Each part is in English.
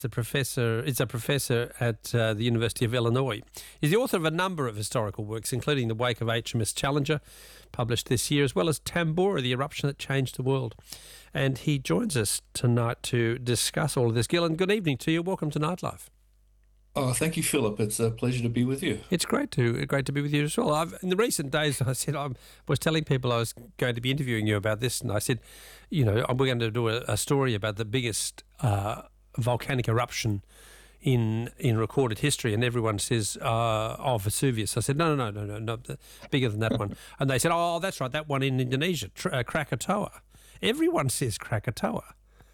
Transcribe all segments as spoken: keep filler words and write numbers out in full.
a professor. Is a professor at uh, the University of Illinois. He's the author of a number of historical works, including The Wake of H M S Challenger, published this year, as well as Tambora, the eruption that changed the world. And he joins us tonight to discuss all of this. Gillen, good evening to you. Welcome to Nightlife. Oh, thank you, Philip. It's a pleasure to be with you. It's great to great to be with you as well. I've, in the recent days, I said I was telling people I was going to be interviewing you about this, and I said, you know, we're going to do a, a story about the biggest uh, volcanic eruption in in recorded history, and everyone says, uh, "Oh, Vesuvius." I said, "No, no, no, no, no, no, bigger than that one." And they said, "Oh, that's right, that one in Indonesia, Tr- uh, Krakatoa." Everyone says Krakatoa.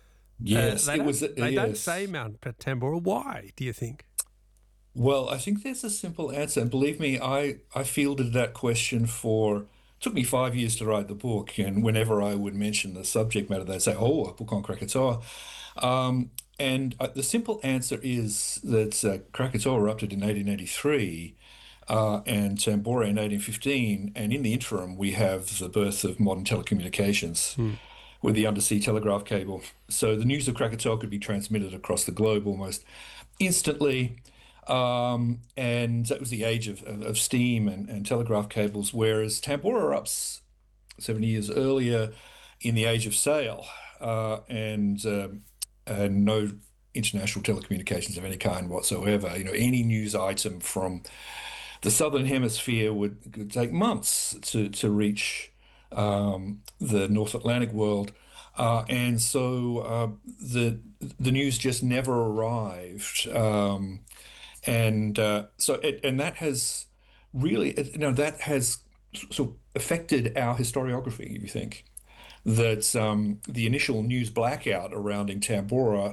Yes, uh, it don't, was. They yes. don't say Mount Tambora. Why do you think? Well, I think there's a simple answer, and believe me, I I fielded that question for. It took me five years to write the book, and whenever I would mention the subject matter, they'd say, "Oh, a book on Krakatoa." Um, and uh, the simple answer is that uh, Krakatoa erupted in eighteen eighty-three uh, and Tambora in eighteen fifteen, and in the interim, we have the birth of modern telecommunications Hmm. with the undersea telegraph cable. So the news of Krakatoa could be transmitted across the globe almost instantly. Um, and that was the age of, of, of steam and, and telegraph cables, whereas Tambora erupts seventy years earlier in the age of sail uh, and, um, and no international telecommunications of any kind whatsoever. You know, any news item from the southern hemisphere would, would take months to, to reach um, the North Atlantic world. Uh, and so uh, the the news just never arrived. Um, And uh, so, it, and that has really, you know, that has sort of affected our historiography, if you think, that um, the initial news blackout around in Tambora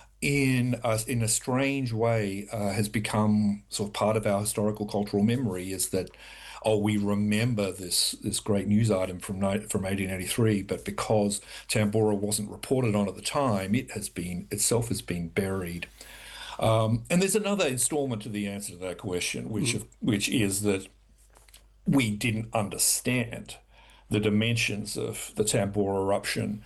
in a, in a strange way uh, has become sort of part of our historical cultural memory, is that, oh, we remember this this great news item from from eighteen eighty-three, but because Tambora wasn't reported on at the time, it has been, itself has been buried. Um, and there's another installment to the answer to that question, which mm. which is that we didn't understand the dimensions of the Tambora eruption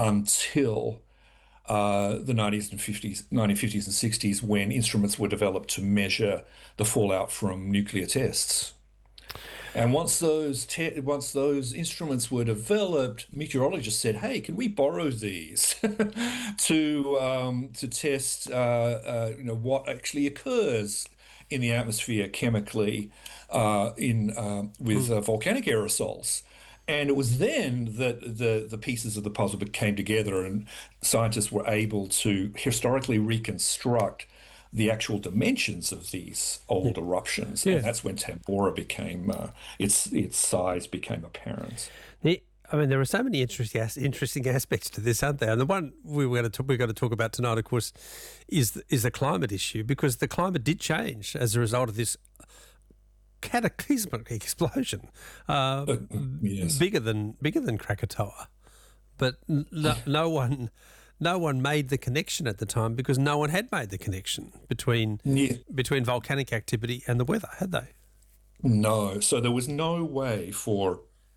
until uh, the nineties and fifties, nineteen fifties and sixties, when instruments were developed to measure the fallout from nuclear tests. And once those te- once those instruments were developed, meteorologists said, "Hey, can we borrow these to um, to test uh, uh, you know what actually occurs in the atmosphere chemically uh, in uh, with uh, volcanic aerosols?" And it was then that the the pieces of the puzzle came together, and scientists were able to historically reconstruct the actual dimensions of these old yeah. eruptions, yeah. and that's when Tambora became uh, its its size became apparent. The, I mean, there are so many interesting interesting aspects to this, aren't there? And the one we were going to talk, we're going to talk about tonight, of course, is the, is the climate issue, because the climate did change as a result of this cataclysmic explosion, uh, uh, yes. bigger than bigger than Krakatoa, but no, no one. No one made the connection at the time, because no one had made the connection between yeah. between volcanic activity and the weather, had they? No. So there was no way for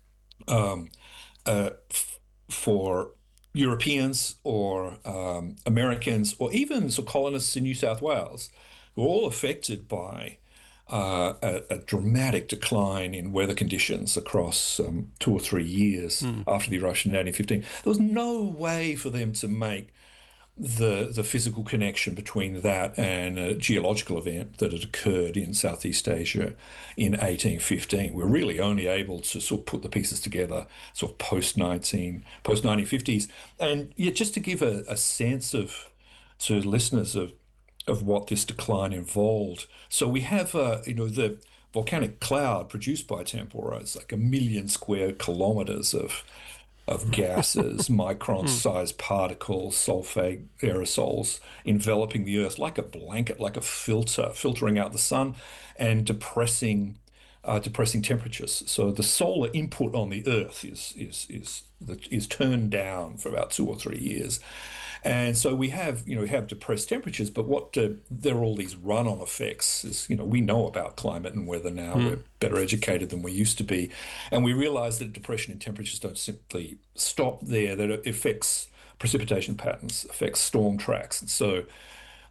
um, uh, f- for Europeans or um, Americans or even so colonists in New South Wales, who were all affected by uh, a, a dramatic decline in weather conditions across um, two or three years mm. after the eruption in eighteen fifteen. There was no way for them to make the the physical connection between that and a geological event that had occurred in Southeast Asia in eighteen fifteen. We're really only able to sort of put the pieces together sort of post nineteen post nineteen fifties. And yeah, just to give a, a sense of to listeners of of what this decline involved. So we have, uh, you know, the volcanic cloud produced by Tambora is like a million square kilometers of of gases, micron-sized particles, sulfate aerosols enveloping the Earth like a blanket, like a filter, filtering out the sun and depressing uh, depressing temperatures. So the solar input on the Earth is is is is turned down for about two or three years. And so we have, you know, we have depressed temperatures, but what uh, there are all these run-on effects. Is, you know, we know about climate and weather now. Mm. We're better educated than we used to be, and we realise that depression in temperatures don't simply stop there. That it affects precipitation patterns, affects storm tracks, and so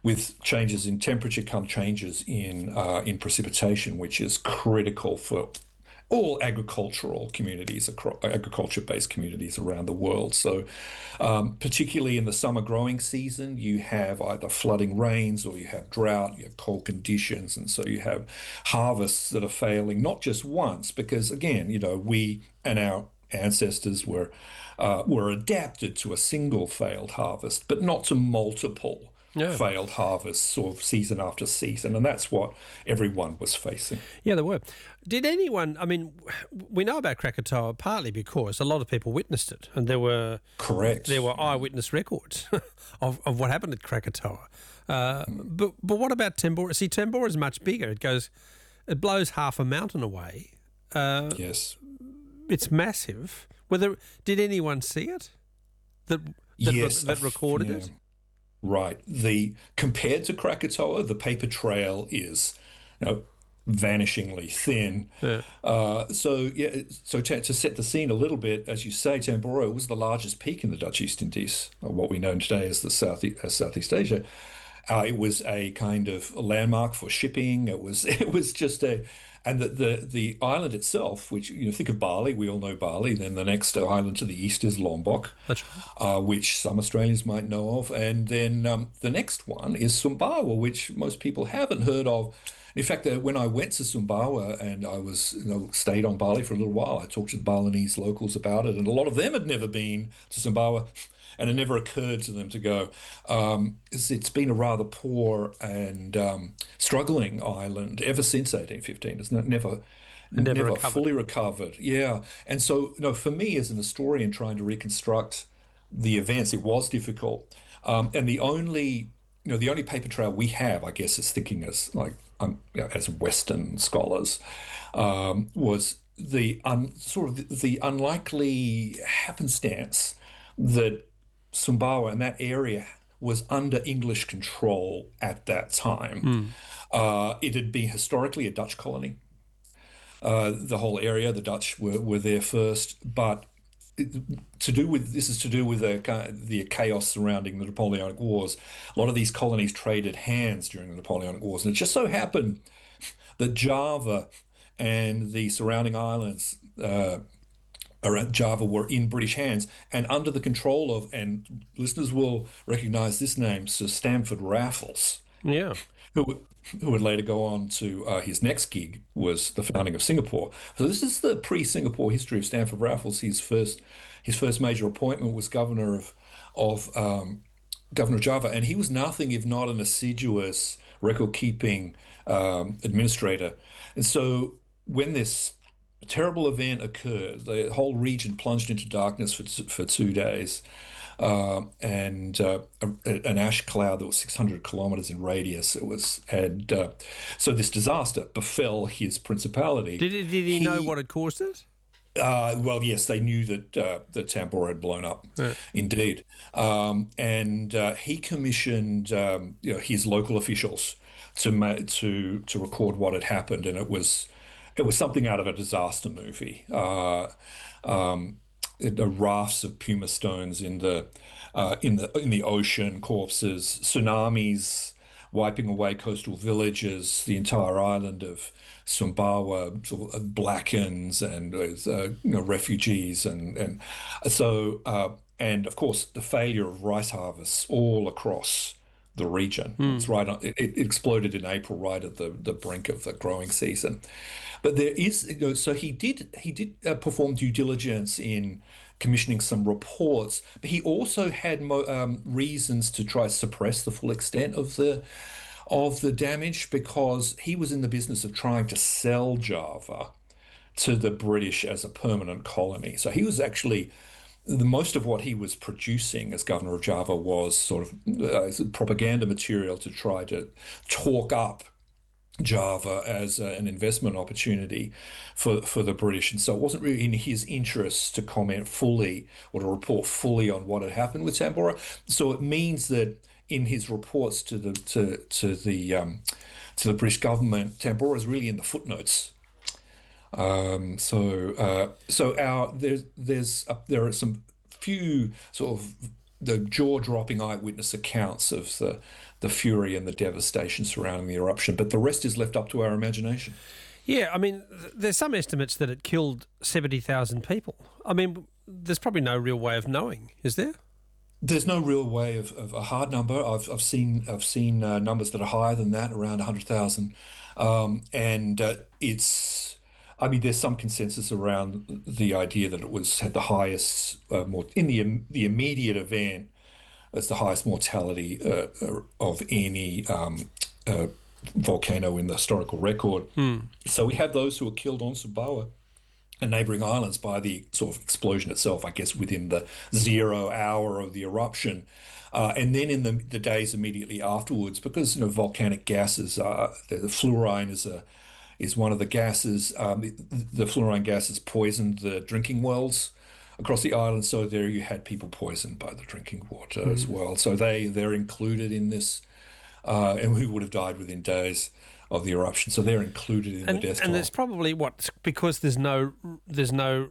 with changes in temperature come changes in uh, in precipitation, which is critical for all agricultural communities, agriculture-based communities around the world. So um, particularly in the summer growing season, you have either flooding rains or you have drought, you have cold conditions. And so you have harvests that are failing, not just once, because again, you know, we and our ancestors were, uh, were adapted to a single failed harvest, but not to multiple yeah. failed harvests sort of season after season. And that's what everyone was facing. Yeah, there were. Did anyone, I mean, we know about Krakatoa partly because a lot of people witnessed it, and there were correct there were eyewitness records of, of what happened at Krakatoa. Uh, mm. But but what about Tambora? See, Tambora is much bigger. It goes, it blows half a mountain away. Uh, yes, it's massive. Whether did anyone see it? That that, yes, that recorded yeah. it. Right. The compared to Krakatoa, the paper trail is, you know, vanishingly thin. Yeah. Uh, so yeah. So to, to set the scene a little bit, as you say, Tambora was the largest peak in the Dutch East Indies, or what we know today as the South as Southeast Asia. Uh, it was a kind of a landmark for shipping. It was it was just a, and the, the the island itself, which you know, think of Bali, we all know Bali. Then the next island to the east is Lombok, That's right. uh, which some Australians might know of, and then um, the next one is Sumbawa, which most people haven't heard of. In fact, uh, when I went to Sumbawa and I was, you know, stayed on Bali for a little while, I talked to the Balinese locals about it, and a lot of them had never been to Sumbawa. And it never occurred to them to go. Um, it's, it's been a rather poor and um, struggling island ever since eighteen fifteen. It's not, never, never, never recovered. fully recovered. Yeah, and so you know, for me as an historian trying to reconstruct the events, it was difficult. Um, and the only, you know, the only paper trail we have, I guess, is thinking as like um, you know, as Western scholars, um, was the un, sort of the, the unlikely happenstance that Sumbawa and that area was under English control at that time. Mm. Uh, it had been historically a Dutch colony. Uh, the whole area, the Dutch were, were there first, but it, to do with this is to do with the, the chaos surrounding the Napoleonic Wars. A lot of these colonies traded hands during the Napoleonic Wars, and it just so happened that Java and the surrounding islands uh, around Java were in British hands and under the control of, and listeners will recognize this name, Sir Stamford Raffles. Yeah. Who, who would later go on to uh, his next gig was the founding of Singapore. So this is the pre-Singapore history of Stamford Raffles. His first, his first major appointment was governor of, of um, governor of Java, and he was nothing if not an assiduous record-keeping um, administrator. And so when this a terrible event occurred. The whole region plunged into darkness for for two days, uh, and uh, a, an ash cloud that was six hundred kilometers in radius. It was, and uh, so this disaster befell his principality. Did he, did he, he know what had caused it? Uh, well, yes, they knew that uh, that Tambora had blown up, yeah. Indeed, um, and uh, he commissioned um, you know, his local officials to ma- to to record what had happened, and it was. It was something out of a disaster movie. Uh, um, the rafts of puma stones in the uh, in the in the ocean, corpses, tsunamis wiping away coastal villages, the entire island of Sumbawa sort of blackens, and uh, you know, refugees, and and so uh, and of course the failure of rice harvests all across the region. Mm. It's right on, it, it exploded in April, right at the, the brink of the growing season. But there is, you know, so he did he did uh, perform due diligence in commissioning some reports, but he also had mo- um, reasons to try to suppress the full extent of the of the damage, because he was in the business of trying to sell Java to the British as a permanent colony. So he was actually the most of what he was producing as governor of Java was sort of uh, propaganda material to try to talk up Java as a, an investment opportunity for for the British. And so it wasn't really in his interests to comment fully or to report fully on what had happened with Tambora. So it means that in his reports to the to to the um, to the British government, Tambora is really in the footnotes. Um, so uh, so our there's there's uh, there are some few sort of the jaw-dropping eyewitness accounts of the the fury and the devastation surrounding the eruption, but the rest is left up to our imagination. Yeah, I mean, th- there's some estimates that it killed seventy thousand people. I mean, there's probably no real way of knowing, is there? There's no real way of, of a hard number. I've I've seen I've seen uh, numbers that are higher than that, around one hundred thousand, um, and uh, it's. I mean, there's some consensus around the idea that it was had the highest, uh, more in the im- the immediate event, as the highest mortality uh, uh, of any um, uh, volcano in the historical record. So we have those who were killed on Sumbawa and neighboring islands by the sort of explosion itself, I guess, within the zero hour of the eruption. Uh, and then in the, the days immediately afterwards, because you know volcanic gases, uh, the, the fluorine is a is one of the gases. Um, the, the fluorine gases poisoned the drinking wells across the island, so there you had people poisoned by the drinking water mm. as well. So they they're included in this, uh, and who would have died within days of the eruption. So they're included in and, the death toll. And there's probably what because there's no there's no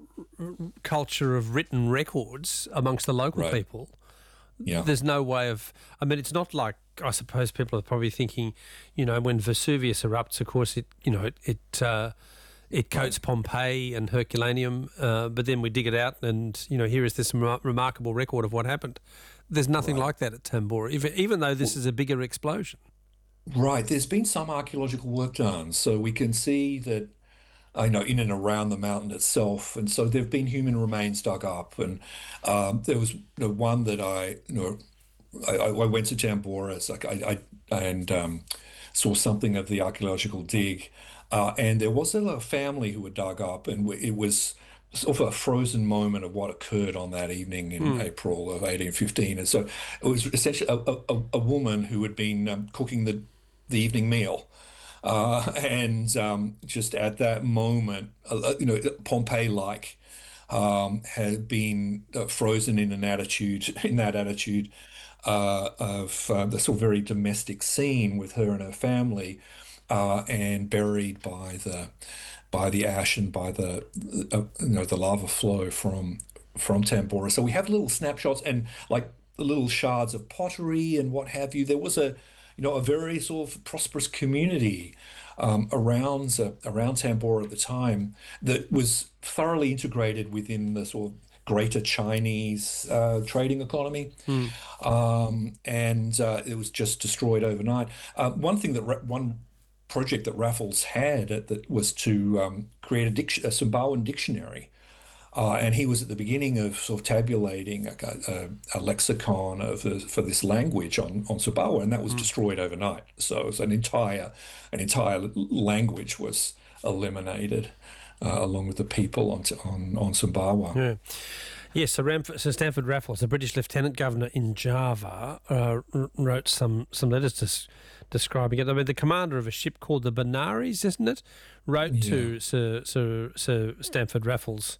culture of written records amongst the local right. people. Yeah. There's no way of. I mean, it's not like I suppose people are probably thinking, you know, when Vesuvius erupts, of course it you know it it, uh, it coats right. Pompeii and Herculaneum, uh, but then we dig it out, and you know here is this re- remarkable record of what happened. There's nothing right. like that at Tambora, even, even though this well, is a bigger explosion. Right. There's been some archaeological work done, so we can see that, I know, in and around the mountain itself, and so there've been human remains dug up, and um, there was you know, one that I, you know, I, I went to Tambora, it's like I, I and um, saw something of the archaeological dig, uh, and there was a family who were dug up, and it was sort of a frozen moment of what occurred on that evening in mm. April of eighteen fifteen, and so it was essentially a, a, a woman who had been um, cooking the the evening meal. Uh, and um, just at that moment, uh, you know, Pompeii-like um, had been uh, frozen in an attitude, in that attitude uh, of uh, the sort of very domestic scene with her and her family, uh, and buried by the by the ash and by the uh, you know the lava flow from from Tambora. So we have little snapshots and like little shards of pottery and what have you. There was a you know, a very sort of prosperous community um, around uh, around Tambora at the time that was thoroughly integrated within the sort of greater Chinese uh, trading economy, mm. um, and uh, it was just destroyed overnight. Uh, one thing that Ra- one project that Raffles had at, that was to um, create a, dic- a Sumbawan dictionary. Uh, and he was at the beginning of sort of tabulating a, a, a lexicon of the, for this language on on Sumbawa, and that was mm. destroyed overnight. So it was an entire an entire language was eliminated, uh, along with the people on on on Sumbawa. Yeah. Yes, so, Ramf- so Stanford Raffles, the British Lieutenant Governor in Java, uh, wrote some some letters to. Describing it. I mean, the commander of a ship called the Benares, isn't it, wrote yeah. to Sir, Sir, Sir Stanford Raffles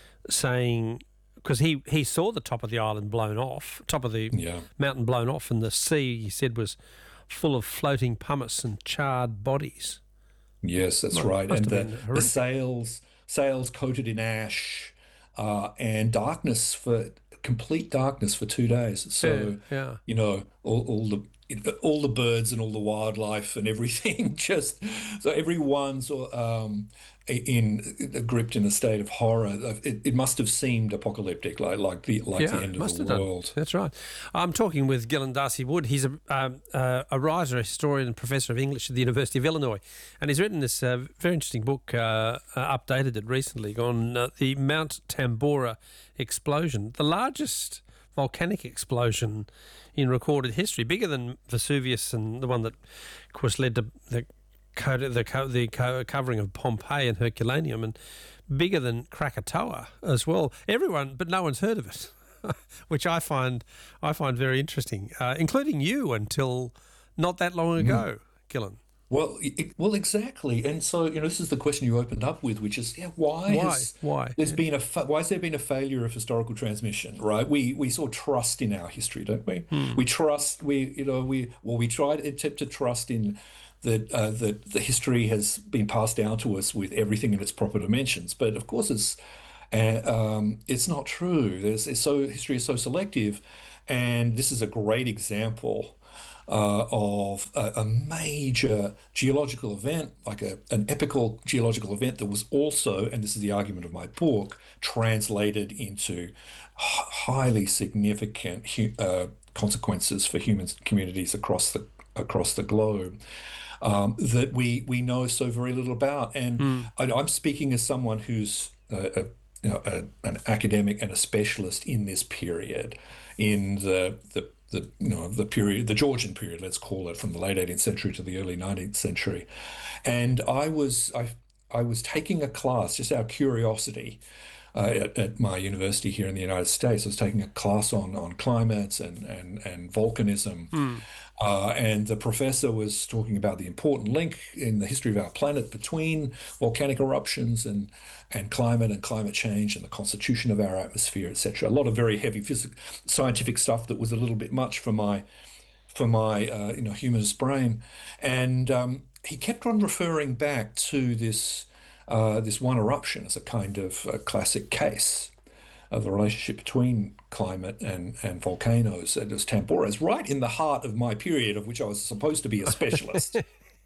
saying, because he, he saw the top of the island blown off, top of the yeah. mountain blown off, and the sea, he said, was full of floating pumice and charred bodies. Yes, that's well, right. And the, the sails, sails coated in ash uh, and darkness for, complete darkness for two days. So, yeah, yeah. you know, all, all the all the birds and all the wildlife and everything just so everyone's um in, in gripped in a state of horror. It, it must have seemed apocalyptic, like like the like yeah, the end of the world. Done. That's right. I'm talking with Gillen Darcy Wood. He's a um, uh, a writer, a historian, and professor of English at the University of Illinois, and he's written this uh, very interesting book, uh, uh, updated it recently, on uh, the Mount Tambora explosion, the largest volcanic explosion in recorded history, bigger than Vesuvius and the one that, of course, led to the co- the, co- the co- covering of Pompeii and Herculaneum, and bigger than Krakatoa as well. Everyone, but no one's heard of it, which I find I find very interesting, uh, including you until not that long ago, mm. Gillen. Well, it, well, exactly, and so you know, this is the question you opened up with, which is, yeah, why? Why? Has, why? There's yeah. been a fa- why has there been a failure of historical transmission? Right? We we sort of trust in our history, don't we? Hmm. We trust. We you know we well we try to attempt to trust in that uh, that the history has been passed down to us with everything in its proper dimensions. But of course, as And um, it's not true. There's it's so history is so selective, and this is a great example uh, of a, a major geological event, like a, an epical geological event that was also, and this is the argument of my book, translated into h- highly significant hu- uh, consequences for human communities across the across the globe um, that we we know so very little about. And Mm. I, I'm speaking as someone who's a, a, you know, a, an academic and a specialist in this period, in the the the you know the period, the Georgian period, let's call it, from the late eighteenth century to the early nineteenth century. And I was I I was taking a class just out of curiosity uh, at, at my university here in the United States. I was taking a class on on climate and and and volcanism. Mm. Uh, and the professor was talking about the important link in the history of our planet between volcanic eruptions and and climate and climate change and the constitution of our atmosphere, et cetera. A lot of very heavy physical, scientific stuff that was a little bit much for my for my uh, you know humanist brain. And um, he kept on referring back to this uh, this one eruption as a kind of a classic case of the relationship between climate and, and volcanoes. And it was Tambora. It's right in the heart of my period, of which I was supposed to be a specialist.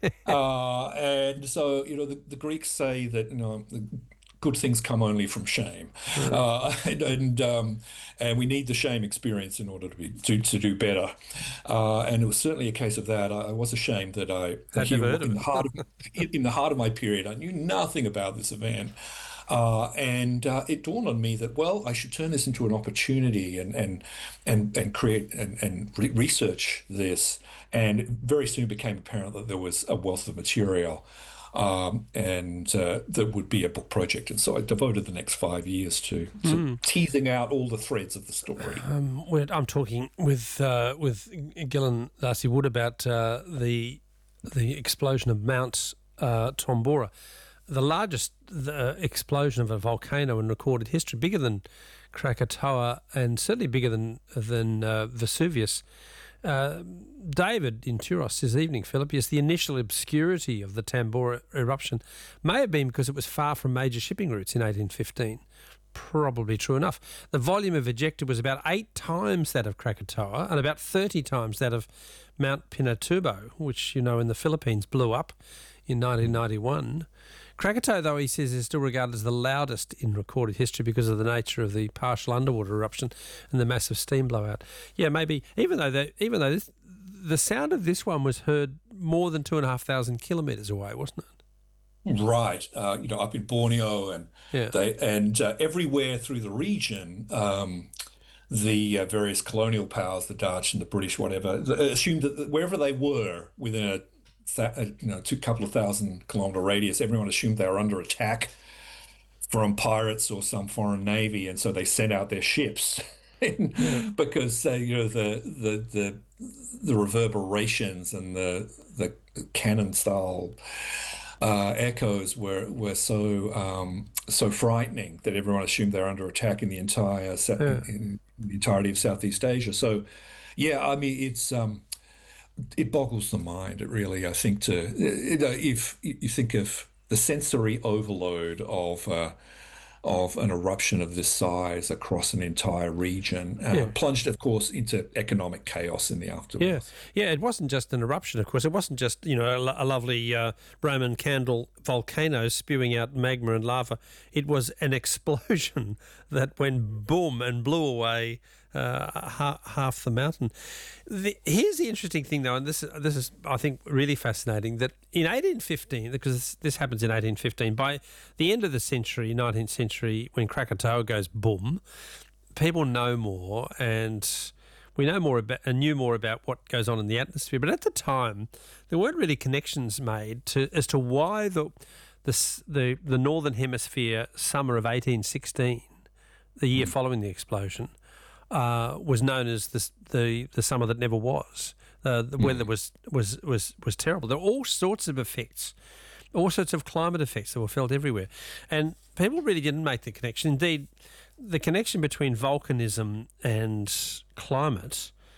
uh, and so, you know, the, the Greeks say that, you know, the good things come only from shame, Mm. uh, and and, um, and we need the shame experience in order to be to, to do better. Uh, and it was certainly a case of that. I, I was ashamed that I that I'd here never heard of in the heart of in, in the heart of my period, I knew nothing about this event. Uh, and uh, it dawned on me that, well, I should turn this into an opportunity and and and and create and, and re- research this. And it very soon became apparent that there was a wealth of material, um, and uh, that would be a book project. And so I devoted the next five years to, to teasing out all the threads of the story. Um, we're, I'm talking with uh, with Gillen Darcy Wood about uh, the the explosion of Mount uh, Tambora, the largest the explosion of a volcano in recorded history, bigger than Krakatoa and certainly bigger than than uh, Vesuvius. Uh, David in Turos this evening, Philip, yes, the initial obscurity of the Tambora eruption may have been because it was far from major shipping routes in eighteen fifteen. Probably true enough. The volume of ejected was about eight times that of Krakatoa and about thirty times that of Mount Pinatubo, which, you know, in the Philippines blew up in nineteen ninety-one. Krakatoa, though, he says, is still regarded as the loudest in recorded history because of the nature of the partial underwater eruption and the massive steam blowout. Yeah, maybe, even though the, even though this, the sound of this one was heard more than two and a half thousand kilometres away, wasn't it? Right, uh, you know, up in Borneo and Yeah. they and uh, everywhere through the region, um, the uh, various colonial powers, the Dutch and the British, whatever, th- assumed that wherever they were within a, th- a you know two couple of thousand kilometer radius, everyone assumed they were under attack from pirates or some foreign navy, and so they sent out their ships. Because uh, you know the the the the reverberations and the the cannon style uh, echoes were were so um, so frightening that everyone assumed they're under attack in the entire Yeah. in the entirety of Southeast Asia. So, yeah, I mean it's um, it boggles the mind. It really, I think, to you know, if you think of the sensory overload of uh, of an eruption of this size across an entire region, uh, Yeah. plunged, of course, into economic chaos in the Yeah, aftermath. yeah. It wasn't just an eruption, of course. It wasn't just, you know, a, lo- a lovely uh, Roman candle volcano spewing out magma and lava. It was an explosion that went boom and blew away uh, ha- half the mountain. The, here's the interesting thing, though, and this is, this is, I think, really fascinating, that in eighteen fifteen, because this, this happens in eighteen fifteen, by the end of the century, nineteenth century, when Krakatoa goes boom, people know more and we know more about and knew more about what goes on in the atmosphere. But at the time, there weren't really connections made to as to why the the s- the, the northern hemisphere summer of eighteen sixteen, the year following the explosion, uh, was known as the s- the the summer that never was. Uh, the weather was was was was terrible. There were all sorts of effects, all sorts of climate effects that were felt everywhere, and people really didn't make the connection. Indeed, the connection between volcanism and climate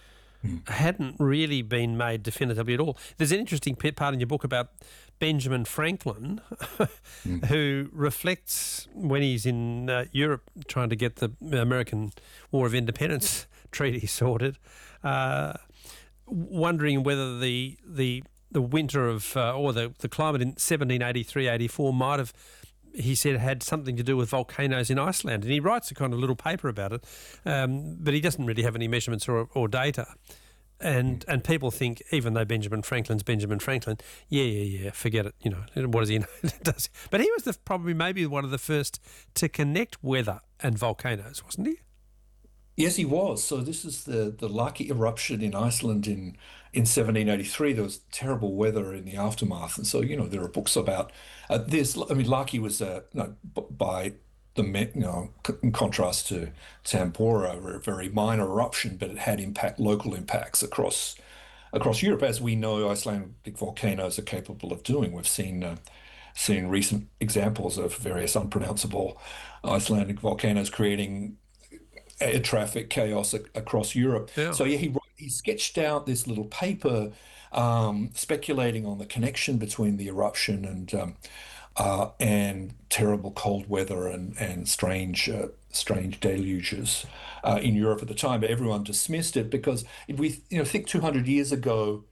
hadn't really been made definitively at all. There's an interesting part in your book about Benjamin Franklin, mm. who reflects when he's in uh, Europe trying to get the American War of Independence treaty sorted, uh, wondering whether the the the winter of uh, or the, the climate in seventeen eighty-three eighty-four might have, he said, had something to do with volcanoes in Iceland. And he writes a kind of little paper about it, um, but he doesn't really have any measurements or, or data. And and people think, even though Benjamin Franklin's Benjamin Franklin, yeah, yeah, yeah, forget it. You know, what does he know? Does he? But he was the, probably maybe one of the first to connect weather and volcanoes, wasn't he? Yes, he was. So this is the, the Laki eruption in Iceland in, in seventeen eighty-three. There was terrible weather in the aftermath. And so, you know, there are books about uh, this. I mean, Laki was, uh, you know, by the, you know, in contrast to Tambora, a very minor eruption, but it had impact, local impacts across across Europe, as we know Icelandic volcanoes are capable of doing. We've seen uh, seen recent examples of various unpronounceable Icelandic volcanoes creating air traffic chaos ac- across Europe. Yeah. So yeah, he he sketched out this little paper um, speculating on the connection between the eruption and um, uh, and terrible cold weather and and strange uh, strange deluges uh, in Europe at the time. But everyone dismissed it because if we you know think two hundred years ago,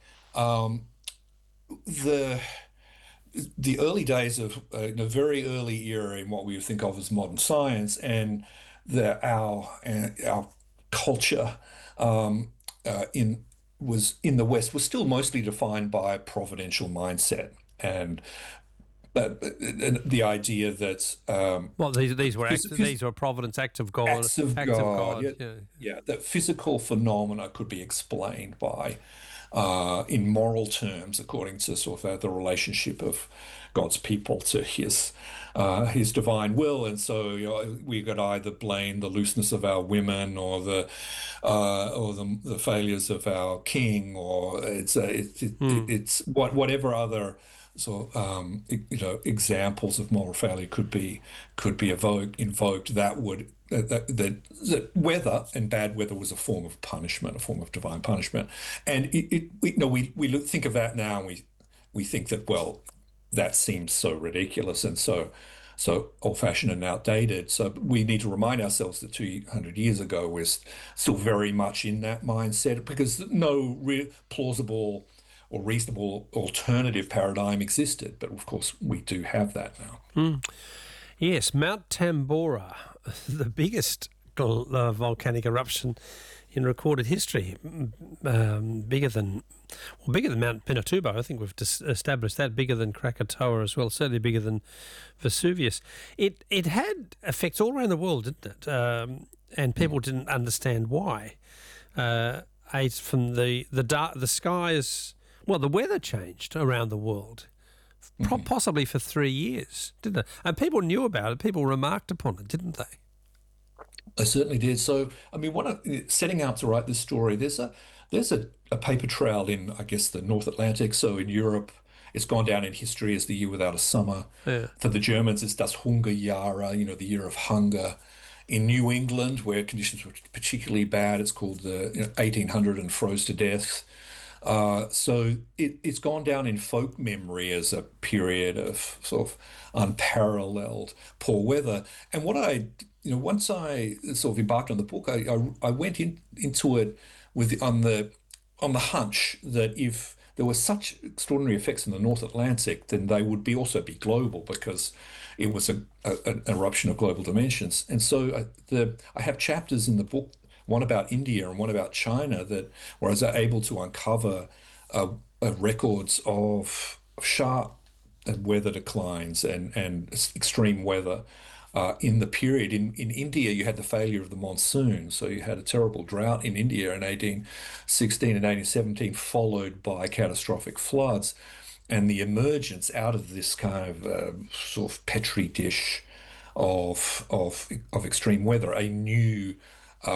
um, the the early days of uh, the very early era in what we would think of as modern science and the our uh, our culture um, uh, in was in the West was still mostly defined by a providential mindset and uh, the idea that um, well these these were acts, these were providence, acts of God, acts of acts God, of God. Yeah, yeah. yeah, that physical phenomena could be explained by uh, in moral terms according to sort of the relationship of God's people to his uh, his divine will, and so you know, we could either blame the looseness of our women or the uh, or the, the failures of our king, or it's a, it, it, mm. it's what whatever other so um, you know examples of moral failure could be could be evoked invoked that would that, that, that weather and bad weather was a form of punishment, a form of divine punishment, and it, it we, you know we we look, think of that now and we we think that well. That seems so ridiculous and so so old-fashioned and outdated. So we need to remind ourselves that two hundred years ago we're still very much in that mindset because no re- plausible or reasonable alternative paradigm existed. But of course, we do have that now. Mm. Yes, Mount Tambora, the biggest uh, volcanic eruption in recorded history, um, bigger than well, bigger than Mount Pinatubo. I think we've dis- established that. Bigger than Krakatoa as well. Certainly bigger than Vesuvius. It it had effects all around the world, didn't it? Um, and people mm. didn't understand why. Uh, eight from the the dark, the skies. Well, the weather changed around the world, mm-hmm. possibly for three years, didn't it? And people knew about it. People remarked upon it, didn't they? I certainly did. So, I mean, one of, setting out to write this story, there's a there's a, a paper trail in, I guess, the North Atlantic. So in Europe, it's gone down in history as the year without a summer. Yeah. For the Germans, it's Das Hungerjahre, you know, the year of hunger. In New England, where conditions were particularly bad, it's called the you know, eighteen hundred and froze to death. Uh, so it, it's gone down in folk memory as a period of sort of unparalleled poor weather. And what I You know, once I sort of embarked on the book, I I, I went in, into it with on the on the hunch that if there were such extraordinary effects in the North Atlantic, then they would be also be global because it was a, a an eruption of global dimensions. And so I, the I have chapters in the book, one about India and one about China, that where I was able to uncover uh, uh, records of sharp weather declines and and extreme weather. Uh, in the period in, in India, you had the failure of the monsoon. So you had a terrible drought in India in eighteen sixteen and eighteen seventeen, followed by catastrophic floods. And the emergence out of this kind of uh, sort of petri dish of, of, of extreme weather, a new um,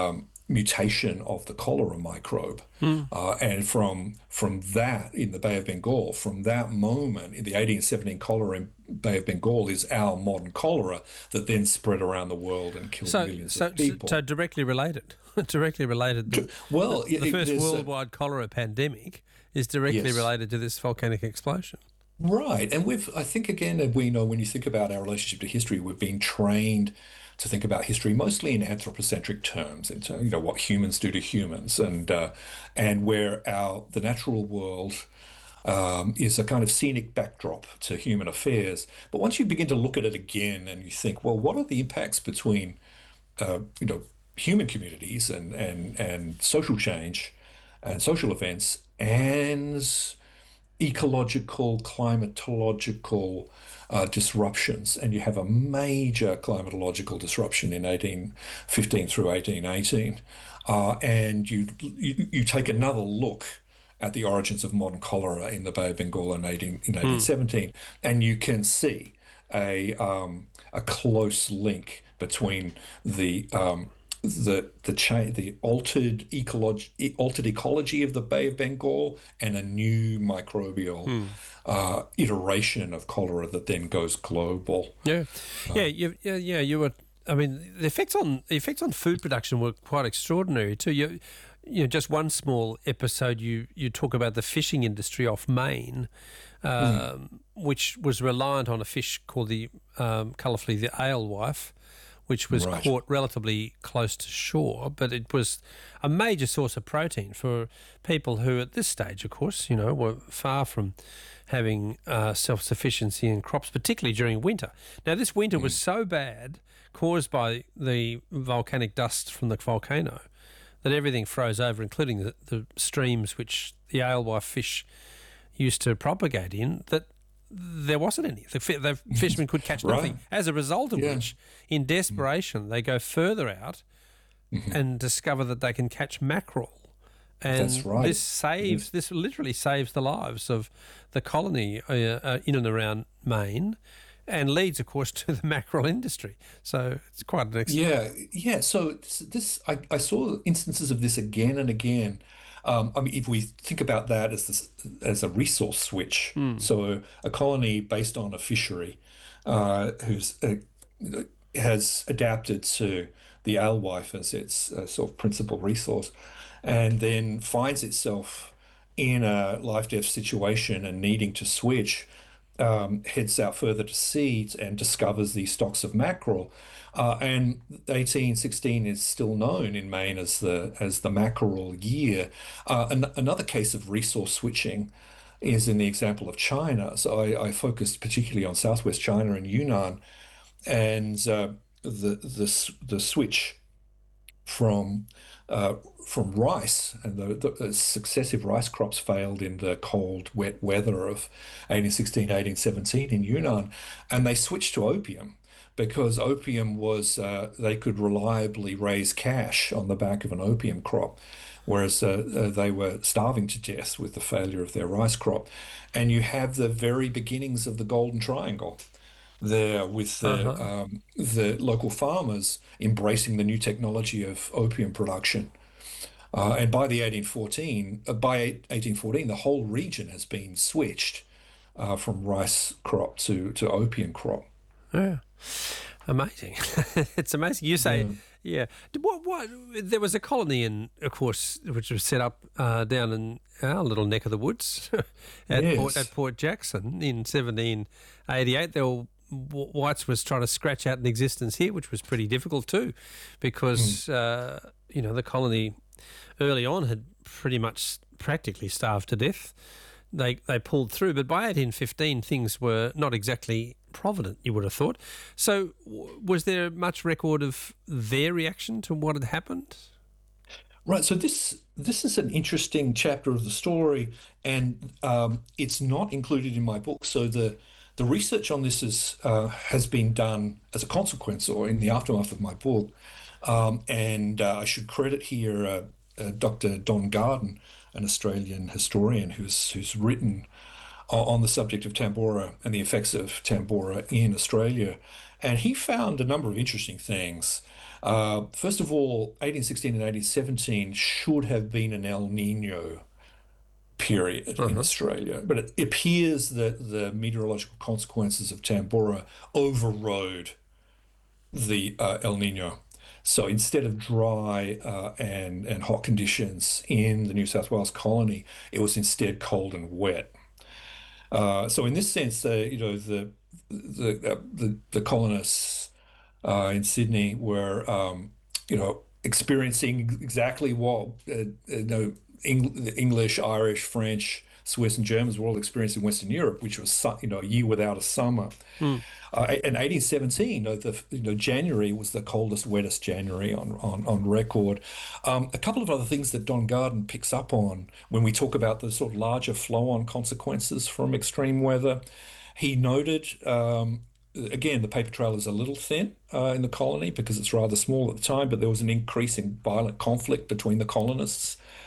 mutation of the cholera microbe. Mm. Uh, and from from that, in the Bay of Bengal, from that moment, in the eighteen seventeen cholera in Bay of Bengal is our modern cholera that then spread around the world and killed So, millions so, of people. so directly related, directly related. The, well, the, the it, first there's a- worldwide cholera pandemic is directly Yes. related to this volcanic explosion. Right. And we've, I think, again, and we know when you think about our relationship to history, we've been trained to think about history mostly in anthropocentric terms, in terms, you know, what humans do to humans, and uh, and where our the natural world um, is a kind of scenic backdrop to human affairs. But once you begin to look at it again and you think, well, what are the impacts between, uh, you know, human communities and and and social change and social events and ecological, climatological uh, disruptions, and you have a major climatological disruption in eighteen fifteen through eighteen eighteen, uh, and you, you you take another look at the origins of modern cholera in the Bay of Bengal in eighteen in eighteen seventeen, and you can see a um, a close link between the um, the the cha- the altered ecology altered ecology of the Bay of Bengal and a new microbial uh, iteration of cholera that then goes global. Yeah, yeah, you, yeah, yeah. You were. I mean, the effects on the effects on food production were quite extraordinary too. You, you know, just one small episode. You you talk about the fishing industry off Maine, um, mm. which was reliant on a fish called the um, colourfully the alewife, which was Right. caught relatively close to shore, but it was a major source of protein for people who, at this stage, of course, you know, were far from having uh, self-sufficiency in crops, particularly during winter. Now, this winter was so bad, caused by the volcanic dust from the volcano, that everything froze over, including the, the streams which the alewife fish used to propagate in, that there wasn't any. The, fi- the fishermen could catch Right. nothing. As a result of Yeah. which, in desperation, they go further out and discover that they can catch mackerel. And That's right. this saves, this literally saves the lives of the colony uh, uh, in and around Maine, and leads, of course, to the mackerel industry. So it's quite an ex- Yeah, yeah. So this, this I, I saw instances of this again and again. Um, I mean, if we think about that as this, as a resource switch, so a colony based on a fishery, uh, who's uh, has adapted to the alewife as its uh, sort of principal resource, and then finds itself in a life-death situation and needing to switch, um, heads out further to sea and discovers these stocks of mackerel. Uh, and eighteen sixteen is still known in Maine as the as the mackerel year. Uh, an, another case of resource switching is in the example of China. So I, I focused particularly on southwest China and Yunnan, and uh, the the the switch from uh, from rice, and the, the successive rice crops failed in the cold, wet weather of eighteen sixteen, eighteen seventeen in Yunnan, and they switched to opium because opium was, uh, they could reliably raise cash on the back of an opium crop, whereas uh, uh, they were starving to death with the failure of their rice crop. And you have the very beginnings of the Golden Triangle there with the Uh-huh. um, the local farmers embracing the new technology of opium production. Uh, and by the eighteen fourteen, uh, by eighteen fourteen, the whole region has been switched uh, from rice crop to, to opium crop. Yeah. Amazing. It's amazing. You say, Yeah. yeah. Did- What, what, there was a colony, in, of course, which was set up uh, down in our little neck of the woods at, Port, Yes. at Port Jackson in seventeen eighty-eight. There were, Wh- Whites was trying to scratch out an existence here, which was pretty difficult too, because, uh, you know, the colony early on had pretty much practically starved to death. They they pulled through, but by eighteen fifteen things were not exactly provident, you would have thought. So w- was there much record of their reaction to what had happened? Right. So this this is an interesting chapter of the story, and um, it's not included in my book. So the the research on this is uh, has been done as a consequence or in the aftermath of my book, um, and uh, I should credit here uh, uh, Doctor Don Garden, an Australian historian who's who's written on the subject of Tambora and the effects of Tambora in Australia. And he found a number of interesting things. Uh, first of all, eighteen sixteen and eighteen seventeen should have been an El Nino period in Uh-huh. Australia, but it appears that the meteorological consequences of Tambora overrode the uh, El Nino. So instead of dry uh, and and hot conditions in the New South Wales colony, it was instead cold and wet. Uh, so in this sense, uh, you know, the the uh, the, the colonists uh, in Sydney were, um, you know, experiencing exactly what uh, you know Eng English, Irish, French, Swiss, and Germans were all experiencing in Western Europe, which was you know a year without a summer. Hmm. Uh, in eighteen seventeen, you know, the you know January was the coldest, wettest January on on, on record. Um, a couple of other things that Don Garden picks up on when we talk about the sort of larger flow-on consequences from extreme weather. He noted, um, again, the paper trail is a little thin uh, in the colony because it's rather small at the time, but there was an increasing violent conflict between the colonists